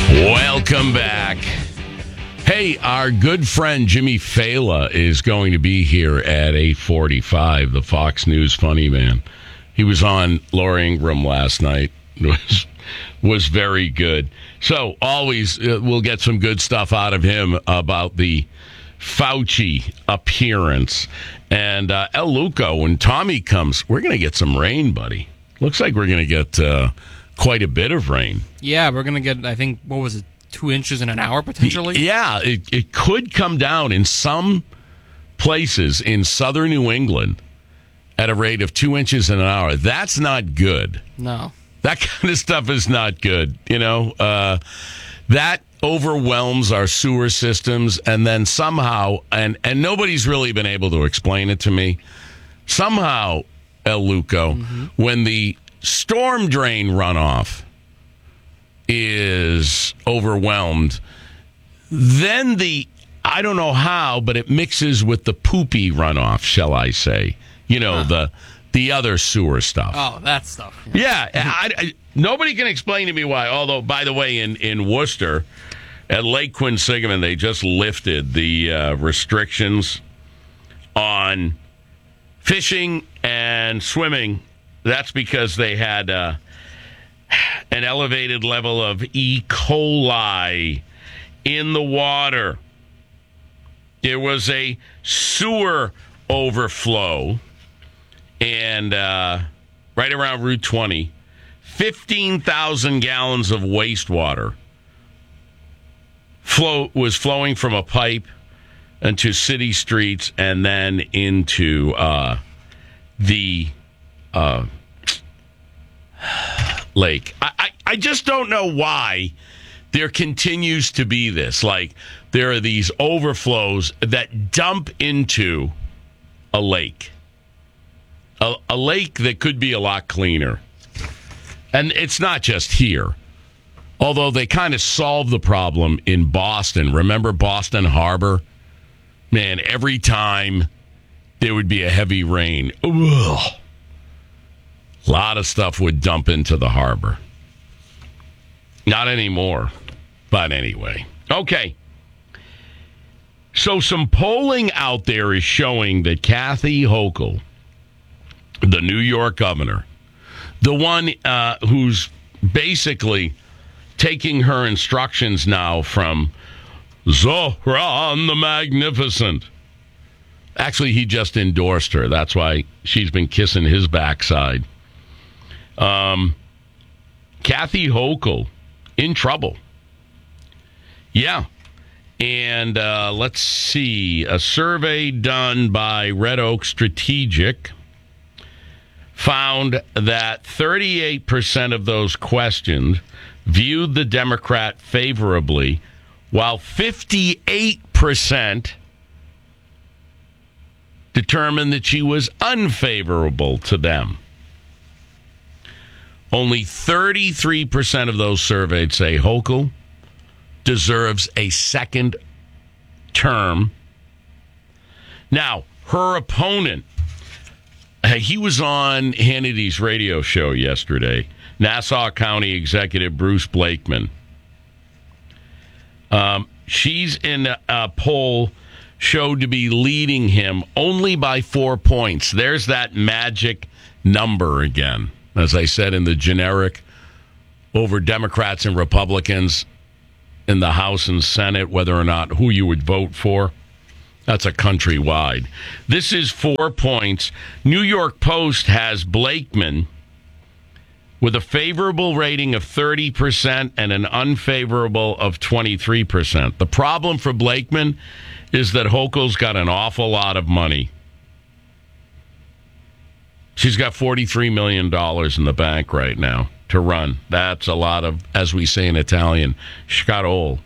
Welcome back. Hey, our good friend Jimmy Fala is going to be here at 8:45, the Fox News funny man. He was on Laura Ingraham last night. Was very good. So always we'll get some good stuff out of him about the Fauci appearance. And El Luco, when Tommy comes, we're going to get some rain, buddy. Looks like we're going to get quite a bit of rain. Yeah, we're going to get, I think, 2 inches in an hour, potentially? Yeah, it could come down in some places in southern New England at a rate of 2 inches in an hour. That's not good. No. That kind of stuff is not good. That overwhelms our sewer systems, and then somehow, and nobody's really been able to explain it to me, somehow, El Luco, when the storm drain runoff is overwhelmed, then I don't know how, but it mixes with the poopy runoff, shall I say. The other sewer stuff. Oh, that stuff. Yeah, nobody can explain to me why. Although, by the way, in Worcester, at Lake Quinsigamond, they just lifted the restrictions on fishing and swimming. That's because they had an elevated level of E. coli in the water. There was a sewer overflow. And right around Route 20, 15,000 gallons of wastewater was flowing from a pipe into city streets and then into the lake. I just don't know why there continues to be this. Like, there are these overflows that dump into a lake. A lake that could be a lot cleaner. And it's not just here. Although they kind of solved the problem in Boston. Remember Boston Harbor? Man, every time there would be a heavy rain, a lot of stuff would dump into the harbor. Not anymore. But anyway. Okay. So some polling out there is showing that Kathy Hochul, the New York governor, the one who's basically taking her instructions now from Zohran the Magnificent. Actually, he just endorsed her. That's why she's been kissing his backside. Kathy Hochul in trouble. Yeah. And let's see. A survey done by Red Oak Strategic found that 38% of those questioned viewed the Democrat favorably, while 58% determined that she was unfavorable to them. Only 33% of those surveyed say Hochul deserves a second term. Now, her opponent, he was on Hannity's radio show yesterday, Nassau County Executive Bruce Blakeman. She's in a poll showed to be leading him only by 4 points. There's that magic number again. As I said, in the generic over Democrats and Republicans in the House and Senate, whether or not who you would vote for. That's a countrywide. This is 4 points. New York Post has Blakeman with a favorable rating of 30% and an unfavorable of 23%. The problem for Blakeman is that Hochul's got an awful lot of money. She's got $43 million in the bank right now to run. That's a lot of, as we say in Italian, scarol.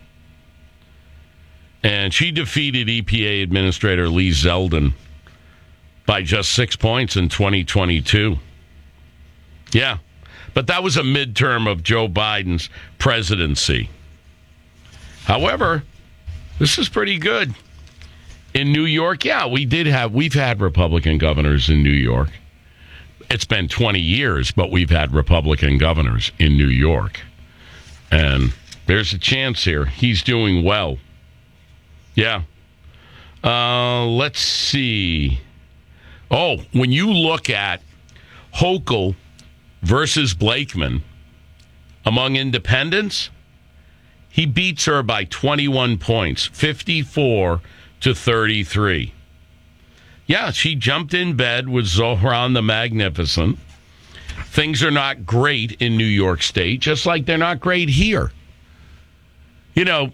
And she defeated EPA Administrator Lee Zeldin by just 6 points in 2022. Yeah, but that was a midterm of Joe Biden's presidency. However, this is pretty good. In New York, yeah, we've had Republican governors in New York. It's been 20 years, but we've had Republican governors in New York. And There's a chance here. He's doing well. Yeah. Let's see. Oh, when you look at Hochul versus Blakeman among independents, he beats her by 21 points, 54-33. Yeah, she jumped in bed with Zohran the Magnificent. Things are not great in New York State, just like they're not great here. You know,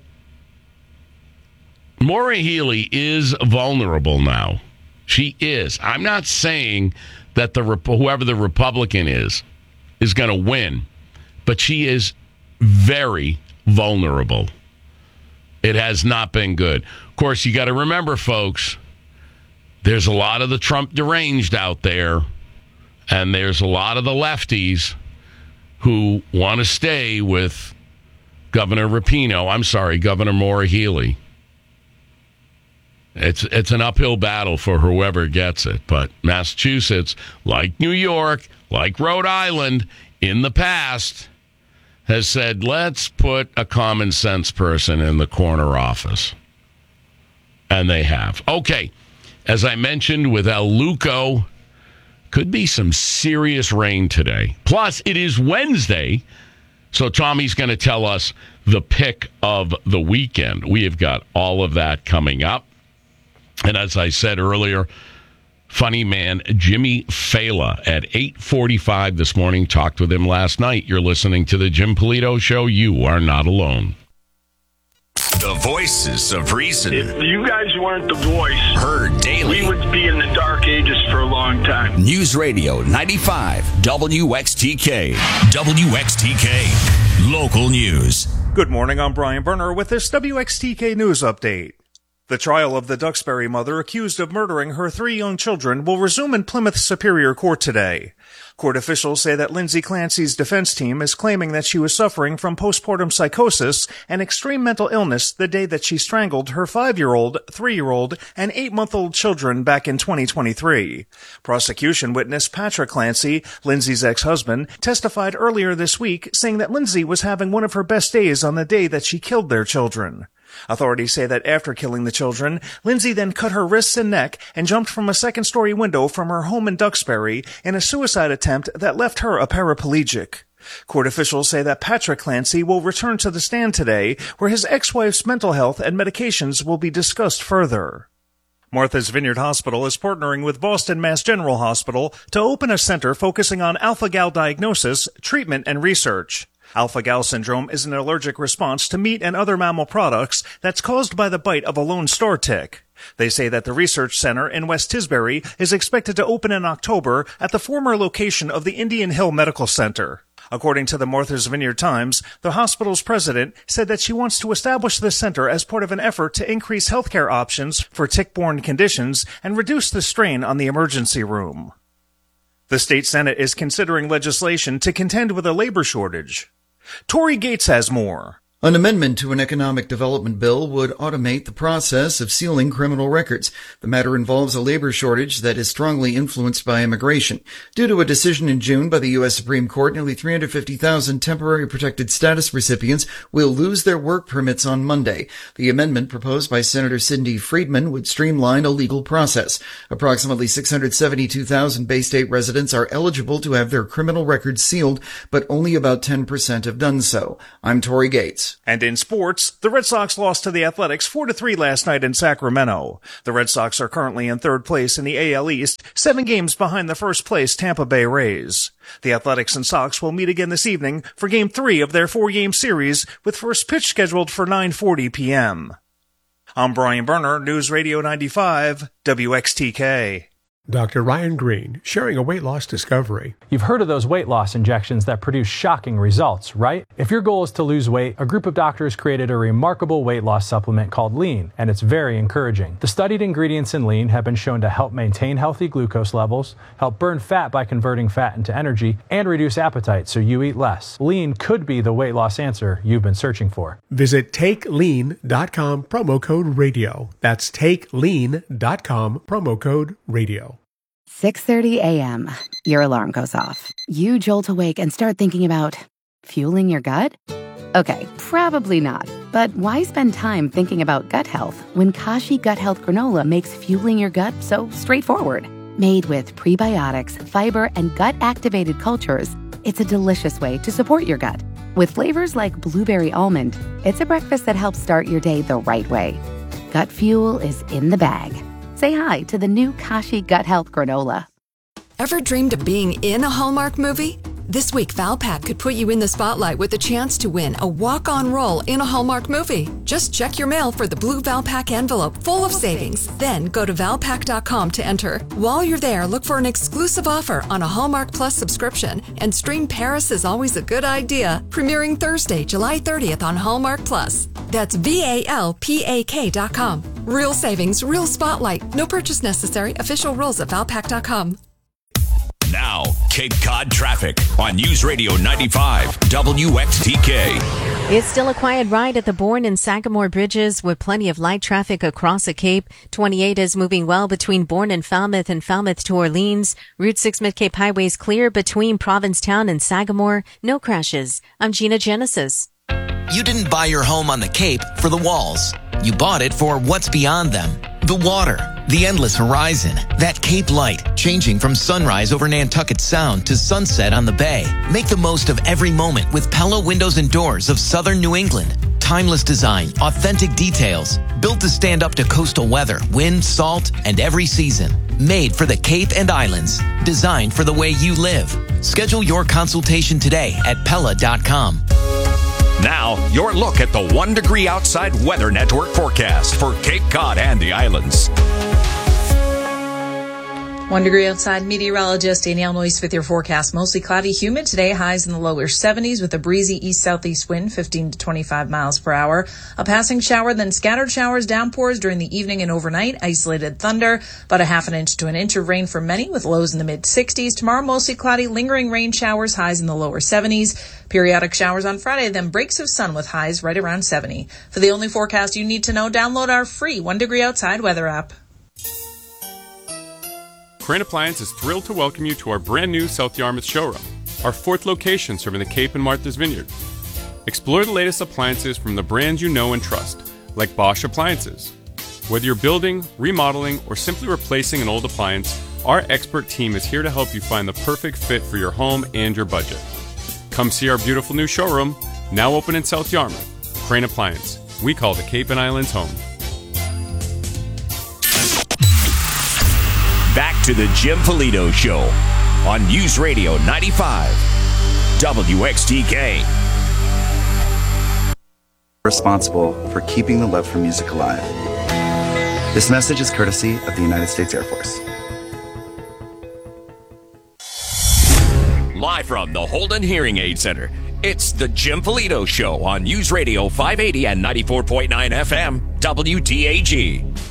Maura Healey is vulnerable now. She is. I'm not saying that whoever the Republican is going to win, but she is very vulnerable. It has not been good. Of course, you got to remember, folks, there's a lot of the Trump deranged out there, and there's a lot of the lefties who want to stay with Governor Maura Healey. It's an uphill battle for whoever gets it. But Massachusetts, like New York, like Rhode Island, in the past, has said, let's put a common sense person in the corner office. And they have. Okay, as I mentioned with El Luco, could be some serious rain today. Plus, it is Wednesday, so Tommy's going to tell us the pick of the weekend. We have got all of that coming up. And as I said earlier, funny man Jimmy Fela at 8:45 this morning. Talked with him last night. You're listening to the Jim Polito Show. You are not alone. The voices of reason. If you guys weren't the voice, heard daily, we would be in the dark ages for a long time. News Radio 95 WXTK. WXTK. Local news. Good morning, I'm Brian Berner with this WXTK News Update. The trial of the Duxbury mother accused of murdering her 3 young children will resume in Plymouth Superior Court today. Court officials say that Lindsay Clancy's defense team is claiming that she was suffering from postpartum psychosis and extreme mental illness the day that she strangled her 5-year-old, 3-year-old, and 8-month-old children back in 2023. Prosecution witness Patrick Clancy, Lindsay's ex-husband, testified earlier this week saying that Lindsay was having one of her best days on the day that she killed their children. Authorities say that after killing the children, Lindsay then cut her wrists and neck and jumped from a second-story window from her home in Duxbury in a suicide attempt that left her a paraplegic. Court officials say that Patrick Clancy will return to the stand today, where his ex-wife's mental health and medications will be discussed further. Martha's Vineyard Hospital is partnering with Boston Mass General Hospital to open a center focusing on alpha-gal diagnosis, treatment, and research. Alpha-gal syndrome is an allergic response to meat and other mammal products that's caused by the bite of a lone star tick. They say that the research center in West Tisbury is expected to open in October at the former location of the Indian Hill Medical Center. According to the Martha's Vineyard Times, the hospital's president said that she wants to establish the center as part of an effort to increase healthcare options for tick-borne conditions and reduce the strain on the emergency room. The state Senate is considering legislation to contend with a labor shortage. Tory Gates has more. An amendment to an economic development bill would automate the process of sealing criminal records. The matter involves a labor shortage that is strongly influenced by immigration. Due to a decision in June by the U.S. Supreme Court, nearly 350,000 temporary protected status recipients will lose their work permits on Monday. The amendment proposed by Senator Cindy Friedman would streamline a legal process. Approximately 672,000 Bay State residents are eligible to have their criminal records sealed, but only about 10% have done so. I'm Tory Gates. And in sports, the Red Sox lost to the Athletics 4-3 last night in Sacramento. The Red Sox are currently in third place in the AL East, 7 games behind the first place Tampa Bay Rays. The Athletics and Sox will meet again this evening for Game 3 of their 4-game series, with first pitch scheduled for 9:40 p.m. I'm Brian Berner, News Radio 95, WXTK. Dr. Ryan Green, sharing a weight loss discovery. You've heard of those weight loss injections that produce shocking results, right? If your goal is to lose weight, a group of doctors created a remarkable weight loss supplement called Lean, and it's very encouraging. The studied ingredients in Lean have been shown to help maintain healthy glucose levels, help burn fat by converting fat into energy, and reduce appetite so you eat less. Lean could be the weight loss answer you've been searching for. Visit TakeLean.com, promo code radio. That's TakeLean.com, promo code radio. 6:30 a.m. Your alarm goes off. You jolt awake and start thinking about fueling your gut? Okay, probably not. But why spend time thinking about gut health when Kashi Gut Health Granola makes fueling your gut so straightforward? Made with prebiotics, fiber, and gut-activated cultures, it's a delicious way to support your gut. With flavors like blueberry almond, it's a breakfast that helps start your day the right way. Gut fuel is in the bag. Say hi to the new Kashi Gut Health Granola. Ever dreamed of being in a Hallmark movie? This week, Valpak could put you in the spotlight with a chance to win a walk-on role in a Hallmark movie. Just check your mail for the blue Valpak envelope full of savings. Then go to Valpak.com to enter. While you're there, look for an exclusive offer on a Hallmark Plus subscription and stream Paris is Always a Good Idea, premiering Thursday, July 30th on Hallmark Plus. That's VALPAK.com. Real savings, real spotlight. No purchase necessary. Official rules at Valpak.com. Now, Cape Cod traffic on News Radio 95 WXTK. It's still a quiet ride at the Bourne and Sagamore bridges with plenty of light traffic across the Cape. 28 is moving well between Bourne and Falmouth to Orleans. Route 6 Mid-Cape Highway is clear between Provincetown and Sagamore. No crashes. I'm Gina Genesis. You didn't buy your home on the Cape for the walls. You bought it for what's beyond them. The water, the endless horizon, that Cape light changing from sunrise over Nantucket Sound to sunset on the bay. Make the most of every moment with Pella Windows and Doors of Southern New England. Timeless design, authentic details, built to stand up to coastal weather, wind, salt, and every season. Made for the Cape and Islands. Designed for the way you live. Schedule your consultation today at Pella.com. Now, your look at the 1 degree outside weather network forecast for Cape Cod and the islands. 1 degree outside, meteorologist Danielle Noyce with your forecast. Mostly cloudy, humid today, highs in the lower 70s with a breezy east-southeast wind, 15 to 25 miles per hour. A passing shower, then scattered showers, downpours during the evening and overnight, isolated thunder, about a half an inch to an inch of rain for many with lows in the mid-60s. Tomorrow, mostly cloudy, lingering rain showers, highs in the lower 70s. Periodic showers on Friday, then breaks of sun with highs right around 70. For the only forecast you need to know, download our free 1 degree outside weather app. Crane Appliance is thrilled to welcome you to our brand new South Yarmouth showroom, our 4th location serving the Cape and Martha's Vineyard. Explore the latest appliances from the brands you know and trust, like Bosch appliances. Whether you're building, remodeling, or simply replacing an old appliance, our expert team is here to help you find the perfect fit for your home and your budget. Come see our beautiful new showroom, now open in South Yarmouth. Crane Appliance. We call the Cape and Islands home. Back to the Jim Polito Show on News Radio 95 WXTK. Responsible for keeping the love for music alive. This message is courtesy of the United States Air Force. Live from the Holden Hearing Aid Center, it's the Jim Polito Show on News Radio 580 and 94.9 FM WTAG.